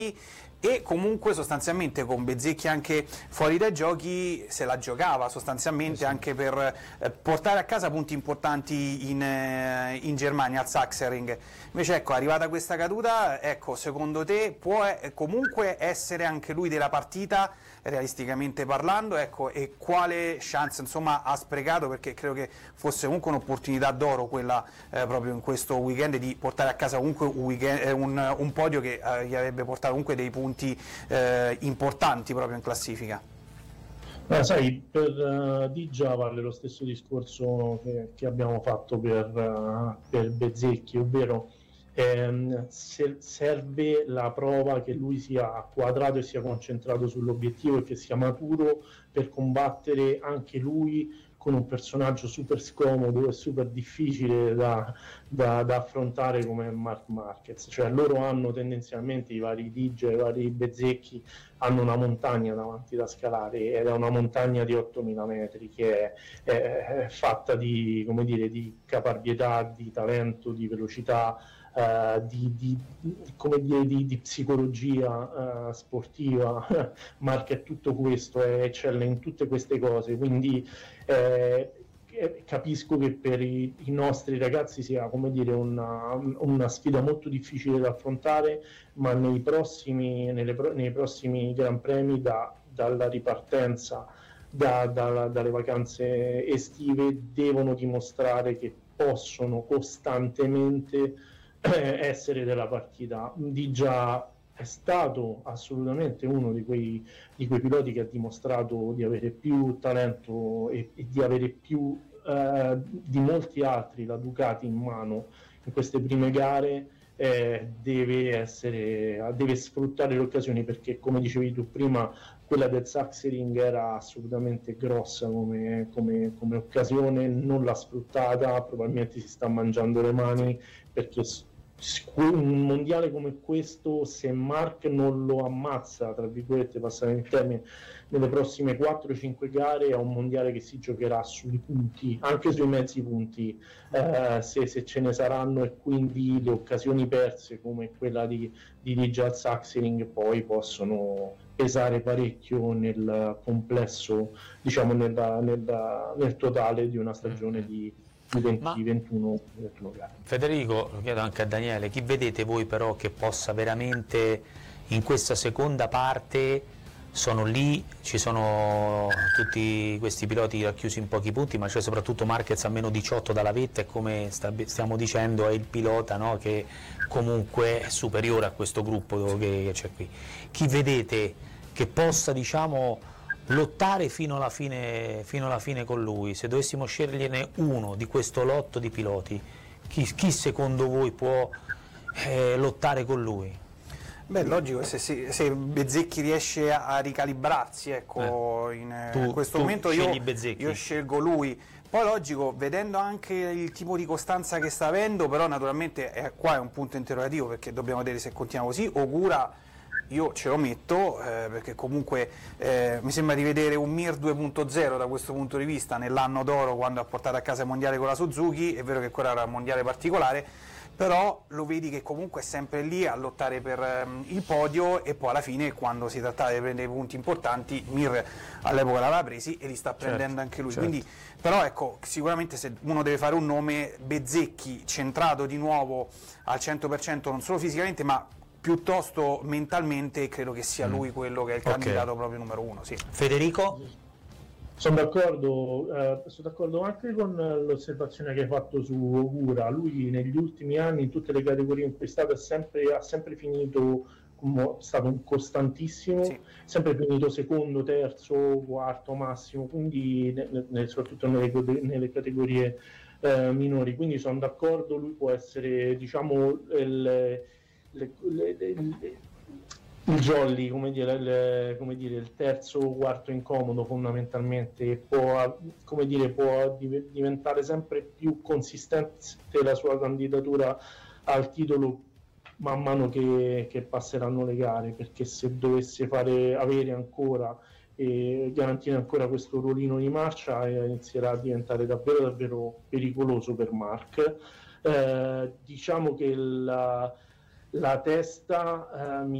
e comunque sostanzialmente con Bezzecchi anche fuori dai giochi se la giocava sostanzialmente anche per portare a casa punti importanti in Germania al Sachsenring. Invece ecco, arrivata questa caduta, ecco, secondo te può comunque essere anche lui della partita realisticamente parlando, ecco, e quale chance insomma ha sprecato, perché credo che fosse comunque un'opportunità d'oro quella proprio in questo weekend di portare a casa comunque un podio che gli avrebbe portato comunque dei punti importanti proprio in classifica. Sai, per Digia vale lo stesso discorso che abbiamo fatto per Bezzecchi, ovvero serve la prova che lui sia quadrato e sia concentrato sull'obiettivo e che sia maturo per combattere anche lui con un personaggio super scomodo e super difficile da affrontare come Marc Marquez. Cioè loro hanno tendenzialmente, i vari Digia, i vari Bezzecchi, hanno una montagna davanti da scalare, ed è una montagna di 8000 metri che è fatta di, come dire, di caparbietà, di talento, di velocità, di psicologia sportiva. Mark è tutto questo, eccelle in tutte queste cose, quindi capisco che per i nostri ragazzi sia, come dire, una sfida molto difficile da affrontare, ma nei prossimi Gran Premi, dalla ripartenza, dalle vacanze estive, devono dimostrare che possono costantemente essere della partita. Digia è stato assolutamente uno di quei piloti che ha dimostrato di avere più talento e di avere più di molti altri la Ducati in mano in queste prime gare. Deve sfruttare le occasioni, perché come dicevi tu prima, quella del Sachsenring era assolutamente grossa come occasione, non l'ha sfruttata, probabilmente si sta mangiando le mani, perché un mondiale come questo, se Mark non lo ammazza, tra virgolette, passare il termine, nelle prossime 4-5 gare, è un mondiale che si giocherà sui punti, anche sui mezzi punti, se ce ne saranno, e quindi le occasioni perse come quella di Digia al Sachsenring poi possono pesare parecchio nel complesso, diciamo nel totale di una stagione di 21 gare. Federico, lo chiedo anche a Daniele, chi vedete voi però che possa veramente in questa seconda parte, sono lì, ci sono tutti questi piloti racchiusi in pochi punti, ma c'è soprattutto Marquez a meno 18 dalla vetta, e come stiamo dicendo è il pilota, no, che comunque è superiore a questo gruppo che c'è qui. Chi vedete che possa, diciamo, lottare fino alla fine con lui? Se dovessimo sceglierne uno di questo lotto di piloti, chi secondo voi può lottare con lui? Beh, logico, se Bezzecchi riesce a ricalibrarsi, ecco, in questo momento io scelgo lui. Poi logico, vedendo anche il tipo di costanza che sta avendo, però naturalmente qua è un punto interrogativo, perché dobbiamo vedere se continua così. Ogura io ce lo metto, perché comunque mi sembra di vedere un Mir 2.0 da questo punto di vista, nell'anno d'oro quando ha portato a casa il mondiale con la Suzuki. È vero che quello era un mondiale particolare, però lo vedi che comunque è sempre lì a lottare per il podio, e poi alla fine, quando si trattava di prendere punti importanti, Mir all'epoca l'aveva presi e li sta prendendo anche lui. Quindi, però ecco, sicuramente se uno deve fare un nome, Bezzecchi centrato di nuovo al 100%, non solo fisicamente ma piuttosto mentalmente, credo che sia lui quello che è il candidato proprio numero uno. Sì. Federico? Sono d'accordo anche con l'osservazione che hai fatto su Ogura. Lui negli ultimi anni, in tutte le categorie in cui è stato, ha sempre finito, è stato un costantissimo, sempre finito secondo, terzo, quarto massimo, quindi soprattutto nelle categorie minori. Quindi sono d'accordo, lui può essere, diciamo, il jolly, come dire, il terzo o quarto incomodo fondamentalmente. Può diventare sempre più consistente la sua candidatura al titolo man mano che passeranno le gare, perché se dovesse avere ancora e garantire ancora questo ruolino di marcia, inizierà a diventare davvero davvero pericoloso per Mark. Diciamo che la testa mi